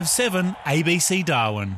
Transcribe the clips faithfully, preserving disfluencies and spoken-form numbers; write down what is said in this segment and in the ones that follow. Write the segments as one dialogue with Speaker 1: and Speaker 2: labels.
Speaker 1: seven A B C Darwin.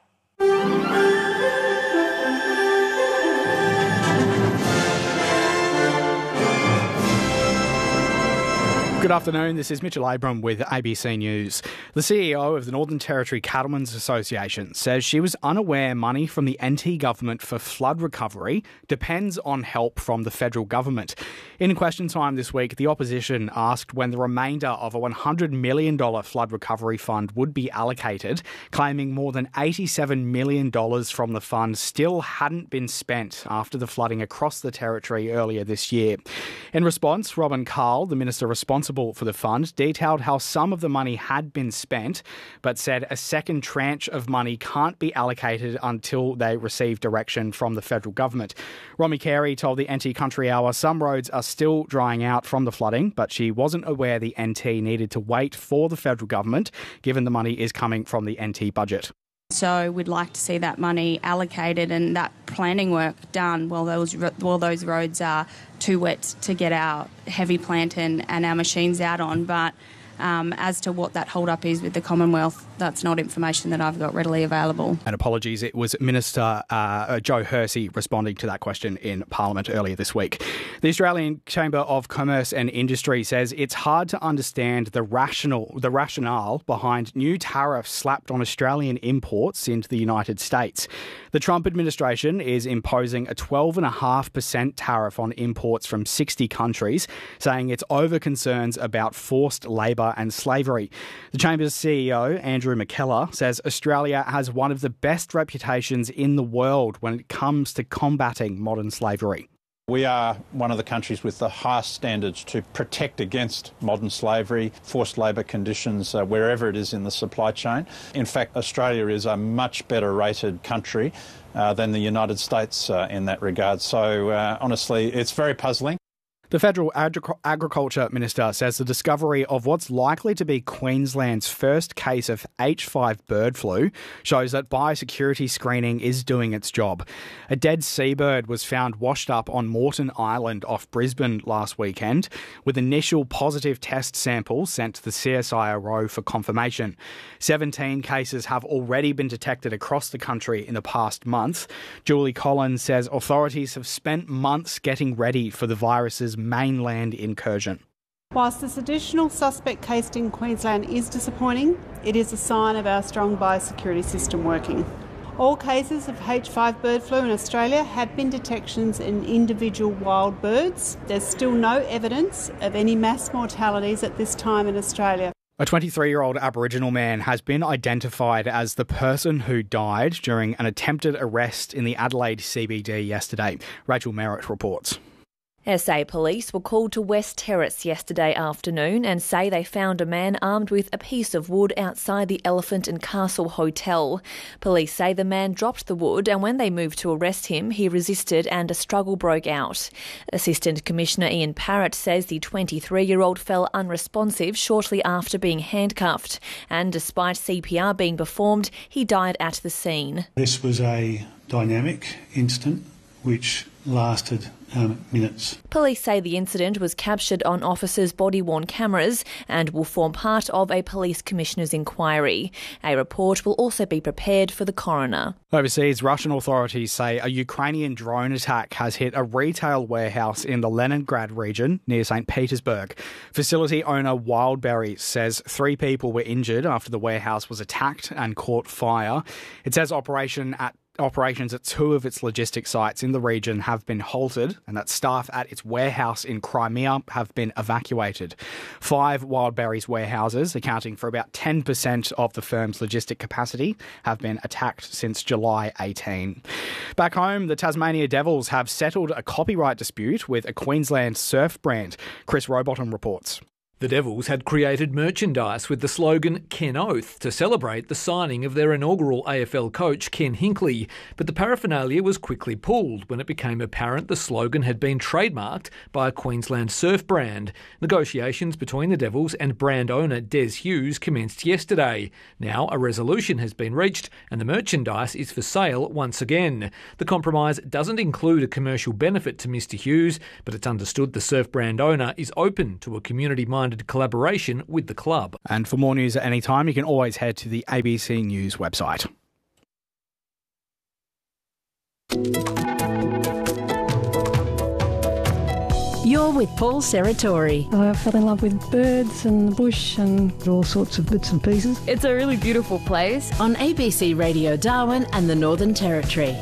Speaker 2: Good afternoon, this is Mitchell Abram with A B C News. The C E O of the Northern Territory Cattlemen's Association says she was unaware money from the N T government for flood recovery depends on help from the federal government. In Question Time this week, the opposition asked when the remainder of a one hundred million dollars flood recovery fund would be allocated, claiming more than eighty-seven million dollars from the fund still hadn't been spent after the flooding across the Territory earlier this year. In response, Robin Carl, the Minister responsible for the fund, detailed how some of the money had been spent, but said a second tranche of money can't be allocated until they receive direction from the federal government. Romy Carey told the N T Country Hour some roads are still drying out from the flooding, but she wasn't aware the N T needed to wait for the federal government, given the money is coming from the N T budget.
Speaker 3: So we'd like to see that money allocated and that planning work done while those while those roads are too wet to get our heavy plant and, and our machines out on. But um, as to what that hold-up is with the Commonwealth, that's not information that I've got readily available. And
Speaker 2: apologies, it was Minister uh, Joe Hersey responding to that question in Parliament earlier this week. The Australian Chamber of Commerce and Industry says it's hard to understand the rational, the rationale behind new tariffs slapped on Australian imports into the United States. The Trump administration is imposing a twelve point five percent tariff on imports from sixty countries, saying it's over concerns about forced labour and slavery. The Chamber's C E O, Andrew McKellar, says Australia has one of the best reputations in the world when it comes to combating modern slavery.
Speaker 4: We are one of the countries with the highest standards to protect against modern slavery, forced labour conditions, uh, wherever it is in the supply chain. In fact, Australia is a much better rated country uh, than the United States uh, in that regard. So, uh, honestly, it's very puzzling.
Speaker 2: The Federal Agri- Agriculture Minister says the discovery of what's likely to be Queensland's first case of H five bird flu shows that biosecurity screening is doing its job. A dead seabird was found washed up on Moreton Island off Brisbane last weekend, with initial positive test samples sent to the C S I R O for confirmation. seventeen cases have already been detected across the country in the past month. Julie Collins says authorities have spent months getting ready for the virus's mainland incursion.
Speaker 5: Whilst this additional suspect case in Queensland is disappointing, it is a sign of our strong biosecurity system working. All cases of H five bird flu in Australia have been detections in individual wild birds. There's still no evidence of any mass mortalities at this time in Australia.
Speaker 2: A twenty-three-year-old Aboriginal man has been identified as the person who died during an attempted arrest in the Adelaide C B D yesterday. Rachel Merritt reports.
Speaker 6: S A police were called to West Terrace yesterday afternoon and say they found a man armed with a piece of wood outside the Elephant and Castle Hotel. Police say the man dropped the wood and when they moved to arrest him, he resisted and a struggle broke out. Assistant Commissioner Ian Parrott says the twenty-three-year-old fell unresponsive shortly after being handcuffed and despite C P R being performed, he died at the scene.
Speaker 7: This was a dynamic incident which lasted um, minutes.
Speaker 6: Police say the incident was captured on officers' body-worn cameras and will form part of a police commissioner's inquiry. A report will also be prepared for the coroner.
Speaker 2: Overseas, Russian authorities say a Ukrainian drone attack has hit a retail warehouse in the Leningrad region near Saint Petersburg. Facility owner Wildberries says three people were injured after the warehouse was attacked and caught fire. It says operation at Operations at two of its logistics sites in the region have been halted and that staff at its warehouse in Crimea have been evacuated. Five Wildberries warehouses, accounting for about ten percent of the firm's logistic capacity, have been attacked since July eighteenth. Back home, the Tasmania Devils have settled a copyright dispute with a Queensland surf brand. Chris Rowbottom reports.
Speaker 8: The Devils had created merchandise with the slogan Ken Oath to celebrate the signing of their inaugural A F L coach Ken Hinkley, but the paraphernalia was quickly pulled when it became apparent the slogan had been trademarked by a Queensland surf brand. Negotiations between the Devils and brand owner Des Hughes commenced yesterday. Now a resolution has been reached and the merchandise is for sale once again. The compromise doesn't include a commercial benefit to Mister Hughes, but it's understood the surf brand owner is open to a community-minded much-wanted collaboration with the club.
Speaker 2: And for more news at any time, you can always head to the A B C News website.
Speaker 9: You're with Paul Serratori.
Speaker 10: I fell in love with birds and the bush and all sorts of bits and pieces.
Speaker 11: It's a really beautiful place.
Speaker 9: On A B C Radio Darwin and the Northern Territory.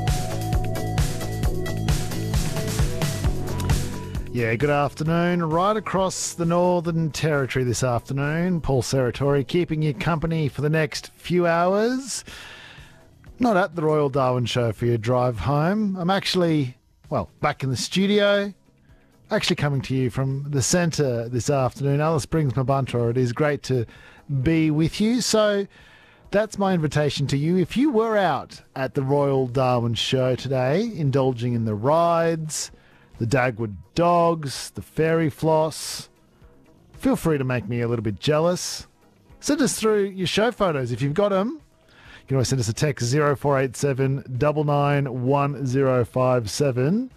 Speaker 12: Yeah, good afternoon. Right across the Northern Territory this afternoon, Paul Serratori keeping you company for the next few hours. Not at the Royal Darwin Show for your drive home. I'm actually, well, back in the studio. Actually coming to you from the centre this afternoon, Alice Springs, Mabunta. It is great to be with you. So that's my invitation to you. If you were out at the Royal Darwin Show today, indulging in the rides, the Dagwood dogs, the fairy floss, feel free to make me a little bit jealous. Send us through your show photos if you've got them. You can always send us a text zero four eight seven nine nine one zero five seven.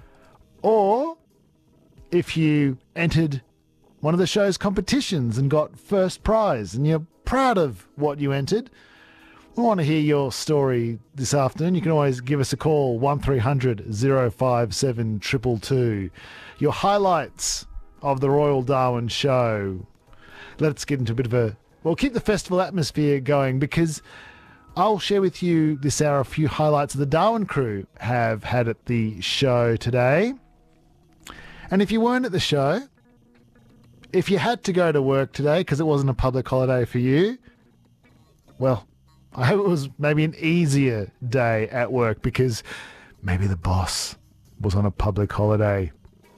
Speaker 12: Or if you entered one of the show's competitions and got first prize and you're proud of what you entered, we want to hear your story this afternoon. You can always give us a call, one three hundred zero five seven two two two. Your highlights of the Royal Darwin Show. Let's get into a bit of a... Well, keep the festival atmosphere going, because I'll share with you this hour a few highlights the Darwin crew have had at the show today. And if you weren't at the show, if you had to go to work today because it wasn't a public holiday for you, well, I hope it was maybe an easier day at work, because maybe the boss was on a public holiday.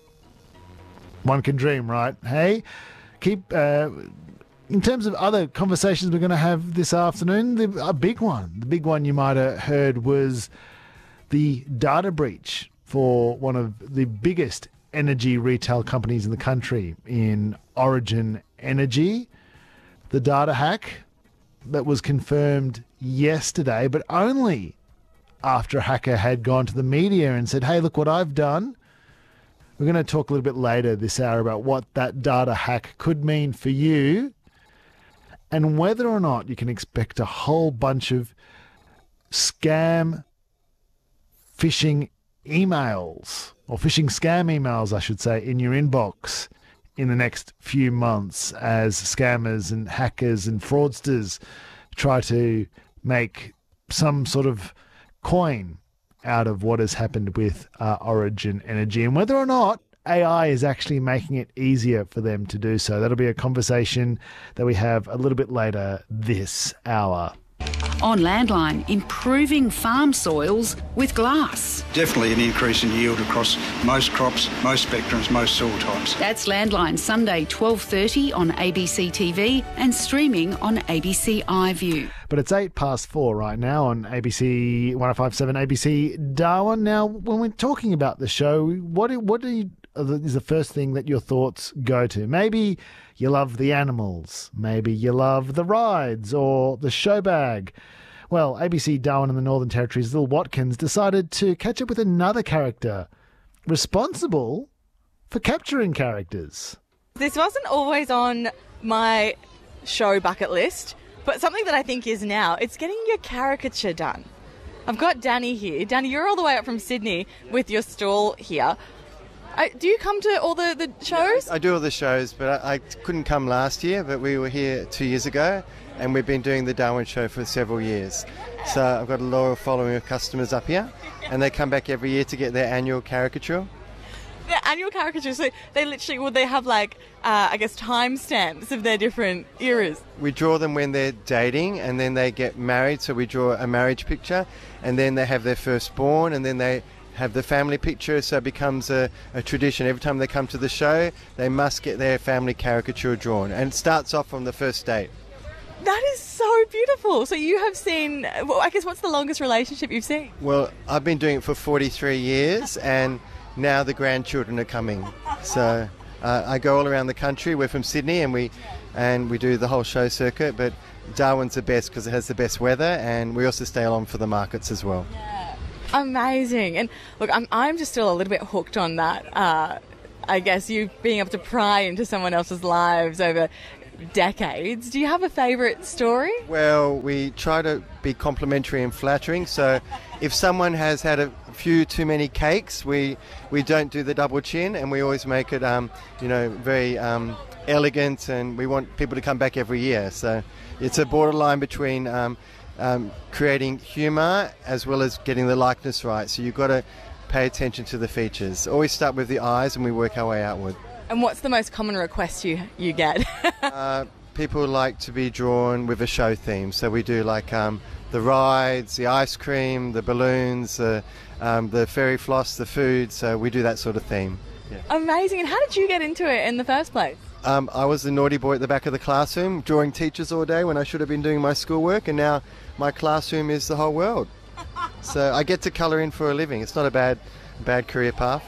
Speaker 12: One can dream, right? Hey, keep... Uh, in terms of other conversations we're going to have this afternoon, the, a big one, the big one you might have heard was the data breach for one of the biggest energy retail companies in the country, in Origin Energy. The data hack that was confirmed yesterday, but only after a hacker had gone to the media and said, hey, look what I've done. We're going to talk a little bit later this hour about what that data hack could mean for you, and whether or not you can expect a whole bunch of scam phishing emails, or phishing scam emails, I should say, in your inbox in the next few months, as scammers and hackers and fraudsters try to make some sort of coin out of what has happened with uh, Origin Energy, and whether or not A I is actually making it easier for them to do so. That'll be a conversation that we have a little bit later this hour.
Speaker 13: On Landline, improving farm soils with glass.
Speaker 14: Definitely an increase in yield across most crops, most spectrums, most soil types.
Speaker 13: That's Landline, Sunday twelve thirty on A B C T V and streaming on A B C iView.
Speaker 12: But it's eight past four right now on A B C one oh five point seven A B C Darwin. Now, when we're talking about the show, what do, what do you... is the first thing that your thoughts go to? Maybe you love the animals. Maybe you love the rides or the show bag. Well, A B C Darwin and the Northern Territory's Lil Watkins decided to catch up with another character responsible for capturing characters.
Speaker 15: This wasn't always on my show bucket list, but something that I think is now. It's getting your caricature done. I've got Danny here. Danny, you're all the way up from Sydney with your stall here. I, do you come to all the, the shows?
Speaker 16: I do all the shows, but I, I couldn't come last year, but we were here two years ago, and we've been doing the Darwin Show for several years. So I've got a loyal following of customers up here, and they come back every year to get their annual caricature.
Speaker 15: Their annual caricature, so they literally, would they have like, uh, I guess, timestamps of their different eras?
Speaker 16: We draw them when they're dating, and then they get married, so we draw a marriage picture, and then they have their firstborn, and then they have the family picture, so it becomes a, a tradition. Every time they come to the show, they must get their family caricature drawn, and it starts off on the first date.
Speaker 15: That is so beautiful. So you have seen, well, I guess, what's the longest relationship you've seen?
Speaker 16: Well, I've been doing it for forty-three years, and now the grandchildren are coming. So uh, I go all around the country. We're from Sydney, and we and we do the whole show circuit, but Darwin's the best because it has the best weather, and we also stay along for the markets as well.
Speaker 15: Yeah. Amazing. And look, I'm I'm just still a little bit hooked on that uh, I guess, you being able to pry into someone else's lives over decades. Do you have a favourite story?
Speaker 16: Well, we try to be complimentary and flattering. So if someone has had a few too many cakes, we, we don't do the double chin, and we always make it, um, you know, very um, elegant, and we want people to come back every year. So it's a borderline between um, um, creating humour as well as getting the likeness right. So you've got to pay attention to the features. Always start with the eyes, and we work our way outward.
Speaker 15: And what's the most common request you, you get?
Speaker 16: uh, people like to be drawn with a show theme. So we do like um, the rides, the ice cream, the balloons, uh, um, the fairy floss, the food. So we do that sort of theme. Yeah.
Speaker 15: Amazing. And how did you get into it in the first place?
Speaker 16: Um, I was the naughty boy at the back of the classroom, drawing teachers all day when I should have been doing my schoolwork, and now my classroom is the whole world. So I get to colour in for a living. It's not a bad, bad career path.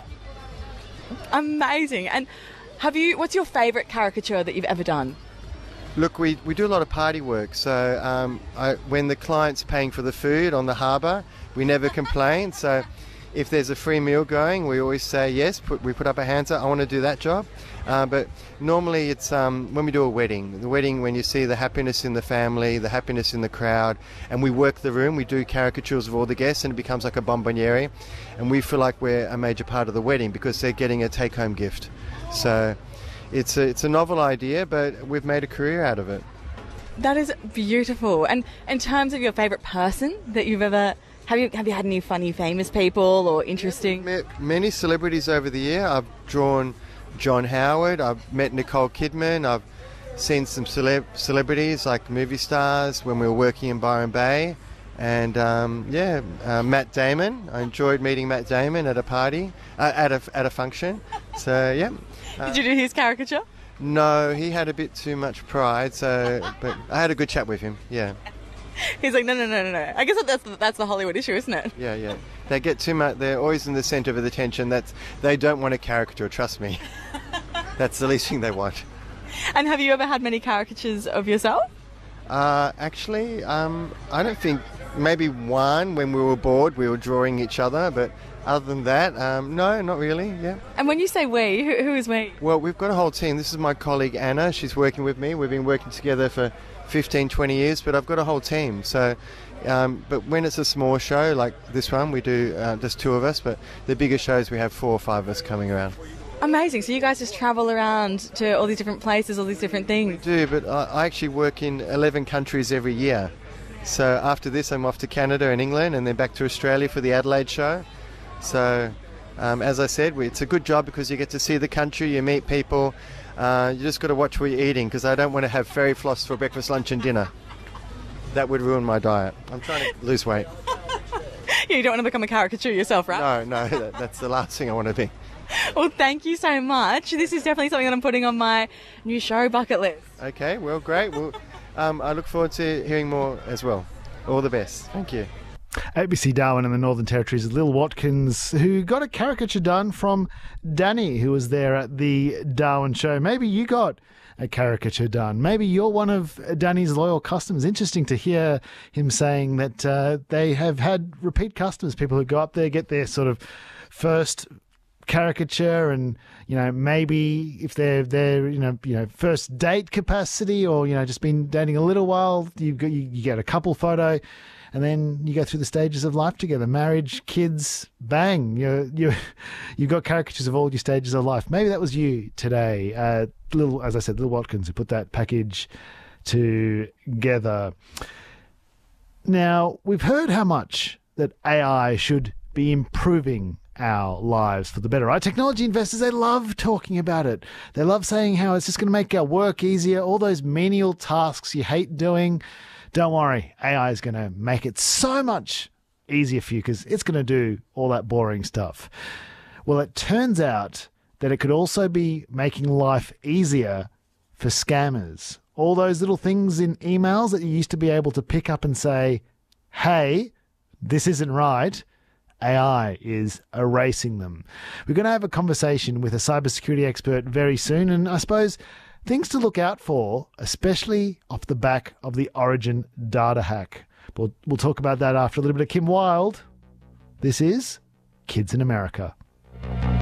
Speaker 15: Amazing. And have you? What's your favourite caricature that you've ever done?
Speaker 16: Look, we, we do a lot of party work. So um, I, when the client's paying for the food on the harbour, we never complain. So if there's a free meal going, we always say yes. Put, we put up our hands up. I want to do that job. Uh, but normally it's um, when we do a wedding. The wedding, when you see the happiness in the family, the happiness in the crowd, and we work the room. We do caricatures of all the guests, and it becomes like a bonbonniere. And we feel like we're a major part of the wedding because they're getting a take-home gift. So it's a, it's a novel idea, but we've made a career out of it.
Speaker 15: That is beautiful. And in terms of your favourite person that you've ever... Have you have you had any funny, famous people or interesting...
Speaker 16: Met many celebrities over the year. I've drawn John Howard. I've met Nicole Kidman. I've seen some celeb- celebrities like movie stars when we were working in Byron Bay. And, um, yeah, uh, Matt Damon. I enjoyed meeting Matt Damon at a party, uh, at a at a function. So, yeah. Uh,
Speaker 15: Did you do his caricature?
Speaker 16: No, he had a bit too much pride, so but I had a good chat with him, yeah.
Speaker 15: He's like, no, no, no, no, no. I guess that's the, that's the Hollywood issue, isn't it?
Speaker 16: Yeah, yeah. They get too much. They're always in the centre of attention. That's they don't want a caricature. Trust me. That's the least thing they want.
Speaker 15: And have you ever had many caricatures of yourself?
Speaker 16: Uh, actually, um, I don't think. Maybe one when we were bored, we were drawing each other. But other than that, um, no, not really. Yeah.
Speaker 15: And when you say we, who, who is we?
Speaker 16: Well, we've got a whole team. This is my colleague Anna. She's working with me. We've been working together for fifteen, twenty years, but I've got a whole team. So, um, but when it's a small show like this one, we do uh, just two of us. But the bigger shows, we have four or five of us coming around.
Speaker 15: Amazing. So you guys just travel around to all these different places, all these different things?
Speaker 16: We do, but I, I actually work in eleven countries every year. So after this, I'm off to Canada and England, and then back to Australia for the Adelaide show. So, um, as I said, we, it's a good job because you get to see the country, you meet people. Uh, you just got to watch what you're eating because I don't want to have fairy floss for breakfast, lunch and dinner. That would ruin my diet. I'm trying to lose weight.
Speaker 15: You don't want to become a caricature yourself, right?
Speaker 16: No, no, that, that's the last thing I want to be.
Speaker 15: Well, thank you so much. This is definitely something that I'm putting on my new show bucket list.
Speaker 16: Okay, well, great. Well, um, I look forward to hearing more as well. All the best. Thank you.
Speaker 12: A B C Darwin in the Northern Territory's Lil Watkins, who got a caricature done from Danny, who was there at the Darwin show. Maybe you got a caricature done. Maybe you're one of Danny's loyal customers. Interesting to hear him saying that uh, they have had repeat customers, people who go up there, get their sort of first caricature, and you know, maybe if they're they're you know you know first date capacity, or you know just been dating a little while, you you, you get a couple photo. And then you go through the stages of life together: marriage, kids, bang. You you you've got caricatures of all your stages of life. Maybe that was you today. Uh, little, as I said, Lil Watkins, who put that package together. Now we've heard how much that A I should be improving our lives for the better, right? Technology investors, they love talking about it. They love saying how it's just going to make our work easier. All those menial tasks you hate doing. Don't worry, A I is going to make it so much easier for you because it's going to do all that boring stuff. Well, it turns out that it could also be making life easier for scammers. All those little things in emails that you used to be able to pick up and say, hey, this isn't right, A I is erasing them. We're going to have a conversation with a cybersecurity expert very soon, and I suppose things to look out for, especially off the back of the Origin data hack. We'll, we'll talk about that after a little bit of Kim Wilde. This is Kids in America.